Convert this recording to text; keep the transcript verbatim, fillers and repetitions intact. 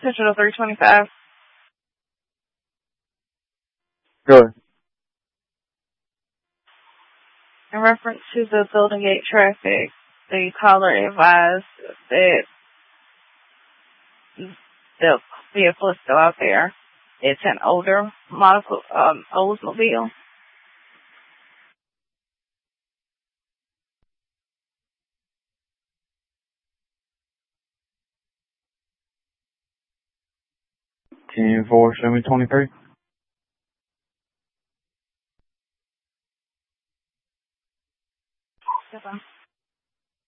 Central three twenty-five. Go ahead. In reference to the Golden Gate traffic, the caller advised that the vehicle is still out there. It's an older model, um, Oldsmobile. ten four, show me twenty-three.